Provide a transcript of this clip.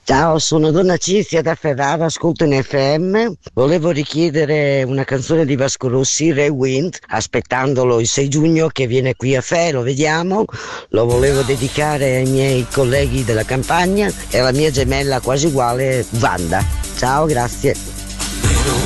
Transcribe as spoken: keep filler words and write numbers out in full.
Ciao, sono Donna Cinzia da Ferrara, ascolto in F M. Volevo richiedere una canzone di Vasco Rossi, Rewind, aspettandolo il sei giugno che viene qui a Fe, lo vediamo. Lo volevo dedicare ai miei colleghi della campagna e alla mia gemella quasi uguale, Wanda. Ciao, grazie.